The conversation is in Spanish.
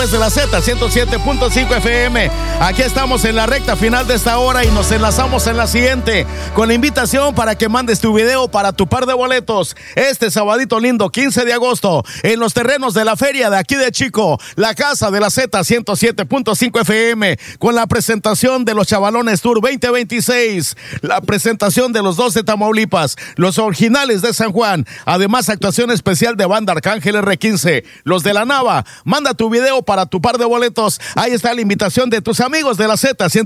través de la Z107.5 FM. Aquí estamos en la recta final de esta hora y nos enlazamos en la siguiente con la invitación para que mandes tu video para tu par de boletos este sabadito lindo 15 de agosto en los terrenos de la feria de aquí de Chico, la casa de la Z107.5 FM, con la presentación de los Chavalones Tour 2026, la presentación de los dos de Tamaulipas, los originales de San Juan, además actuación especial de banda Arcángel R15, los de la Nava. Manda tu video para tu par de boletos. Ahí está la invitación de tus amigos de la Z107.5